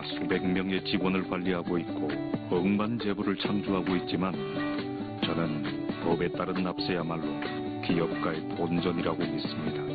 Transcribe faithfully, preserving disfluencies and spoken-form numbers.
수백 명의 직원을 관리하고 있고 억만 재벌을 창조하고 있지만 저는 법에 따른 납세야말로 기업가의 본전이라고 믿습니다.